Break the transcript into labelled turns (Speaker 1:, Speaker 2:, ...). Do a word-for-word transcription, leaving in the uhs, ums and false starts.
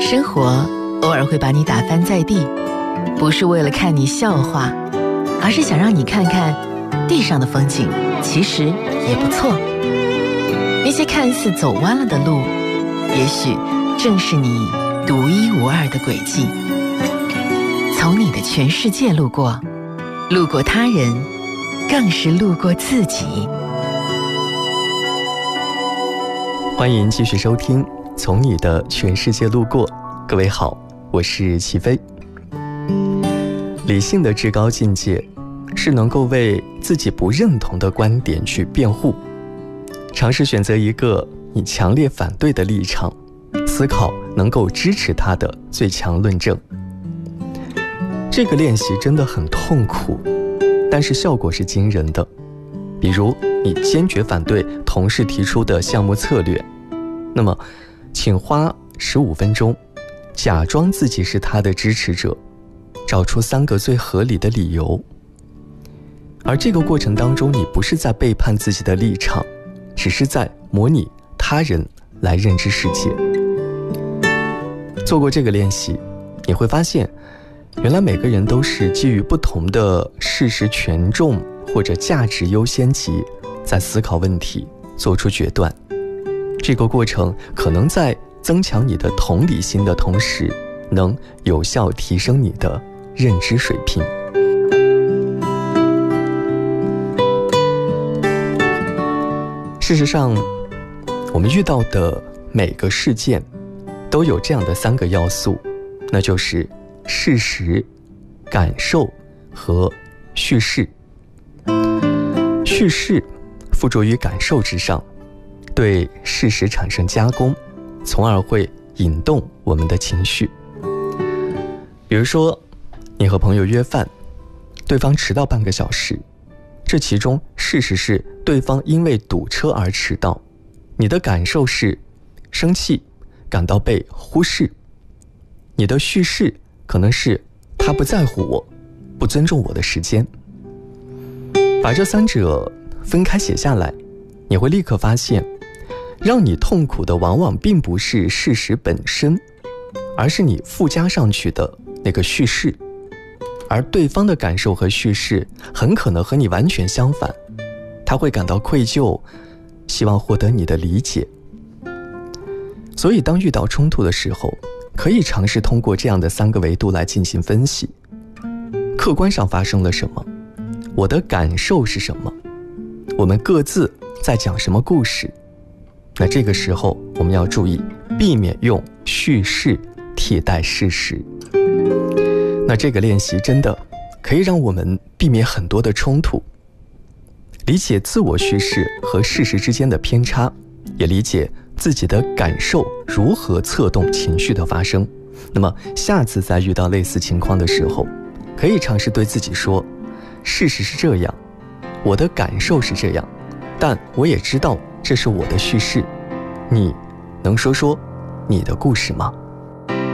Speaker 1: 生活偶尔会把你打翻在地，不是为了看你笑话，而是想让你看看地上的风景其实也不错。那些看似走弯了的路，也许正是你独一无二的轨迹。从你的全世界路过，路过他人，更是路过自己。
Speaker 2: 欢迎继续收听《从你的全世界路过》。各位好，我是齐飞。理性的至高境界是能够为自己不认同的观点去辩护，尝试选择一个你强烈反对的立场，思考能够支持它的最强论证。这个练习真的很痛苦，但是效果是惊人的。比如你坚决反对同事提出的项目策略，那么请花十五分钟假装自己是他的支持者，找出三个最合理的理由。而这个过程当中，你不是在背叛自己的立场，只是在模拟他人来认知世界。做过这个练习，你会发现原来每个人都是基于不同的事实权重或者价值优先级在思考问题，做出决断。这个过程可能在增强你的同理心的同时，能有效提升你的认知水平。事实上，我们遇到的每个事件都有这样的三个要素，那就是事实、感受和叙事。叙事附着于感受之上，对事实产生加工，从而会引动我们的情绪。比如说，你和朋友约饭，对方迟到半个小时，这其中事实是对方因为堵车而迟到，你的感受是生气，感到被忽视。你的叙事可能是他不在乎我，不尊重我的时间。把这三者分开写下来，你会立刻发现，让你痛苦的往往并不是事实本身，而是你附加上去的那个叙事。而对方的感受和叙事很可能和你完全相反，他会感到愧疚，希望获得你的理解。所以当遇到冲突的时候，可以尝试通过这样的三个维度来进行分析。客观上发生了什么？我的感受是什么？我们各自在讲什么故事？那这个时候我们要注意，避免用叙事替代事实。那这个练习真的可以让我们避免很多的冲突，理解自我叙事和事实之间的偏差，也理解自己的感受如何策动情绪的发生。那么下次在遇到类似情况的时候，可以尝试对自己说，事实是这样，我的感受是这样，但我也知道这是我的叙事，你能说说你的故事吗？